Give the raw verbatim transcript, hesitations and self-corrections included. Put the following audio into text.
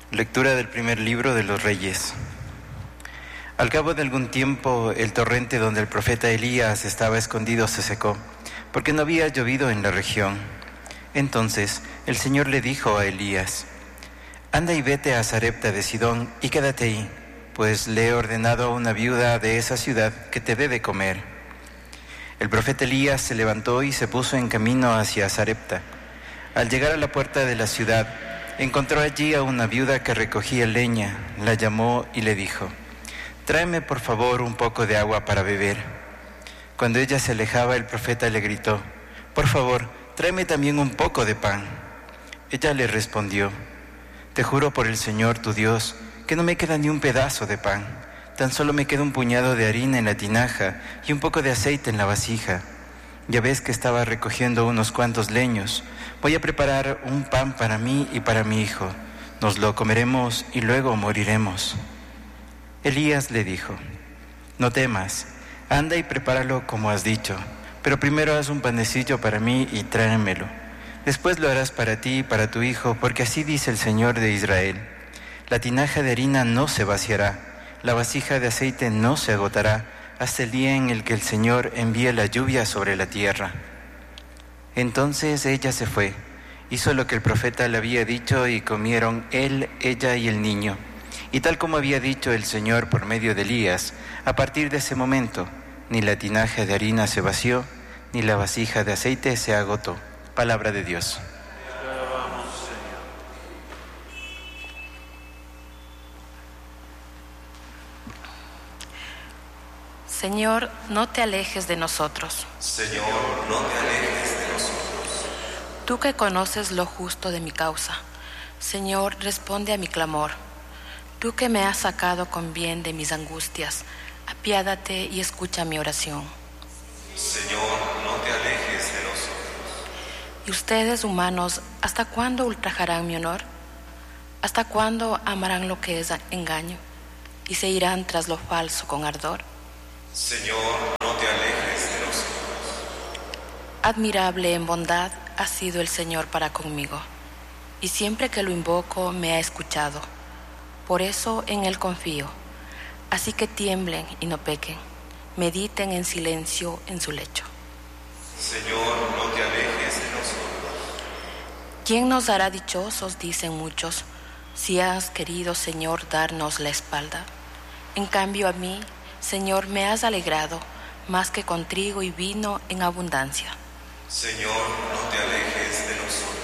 Lectura del primer libro de los Reyes. Al cabo de algún tiempo, el torrente donde el profeta Elías estaba escondido se secó, porque no había llovido en la región. Entonces el Señor le dijo a Elías: «Anda y vete a Sarepta de Sidón y quédate ahí, pues le he ordenado a una viuda de esa ciudad que te dé de comer». El profeta Elías se levantó y se puso en camino hacia Sarepta. Al llegar a la puerta de la ciudad, encontró allí a una viuda que recogía leña. La llamó y le dijo: «Tráeme por favor un poco de agua para beber». Cuando ella se alejaba, el profeta le gritó: «Por favor, tráeme también un poco de pan». Ella le respondió: «Te juro por el Señor tu Dios que no me queda ni un pedazo de pan, tan solo me queda un puñado de harina en la tinaja y un poco de aceite en la vasija. Ya ves que estaba recogiendo unos cuantos leños. Voy a preparar un pan para mí y para mi hijo. Nos lo comeremos y luego moriremos». Elías le dijo: «No temas, anda y prepáralo como has dicho, pero primero haz un panecillo para mí y tráemelo. Después lo harás para ti y para tu hijo, porque así dice el Señor de Israel: la tinaja de harina no se vaciará, la vasija de aceite no se agotará, hasta el día en el que el Señor envíe la lluvia sobre la tierra». Entonces ella se fue, hizo lo que el profeta le había dicho y comieron él, ella y el niño. Y tal como había dicho el Señor por medio de Elías, a partir de ese momento, ni la tinaja de harina se vació, ni la vasija de aceite se agotó. Palabra de Dios. Señor, no te alejes de nosotros. Señor, no te alejes de nosotros. Tú que conoces lo justo de mi causa, Señor, responde a mi clamor. Tú que me has sacado con bien de mis angustias, apiádate y escucha mi oración. Señor, no te alejes de nosotros. ¿Y ustedes, humanos, hasta cuándo ultrajarán mi honor? ¿Hasta cuándo amarán lo que es engaño y se irán tras lo falso con ardor? Señor, no te alejes de nosotros. Admirable en bondad ha sido el Señor para conmigo, y siempre que lo invoco me ha escuchado. Por eso en Él confío. Así que tiemblen y no pequen, mediten en silencio en su lecho. Señor, no te alejes de nosotros. ¿Quién nos hará dichosos?, dicen muchos, si has querido, Señor, darnos la espalda. En cambio a mí, Señor, me has alegrado, más que con trigo y vino en abundancia. Señor, no te alejes de nosotros.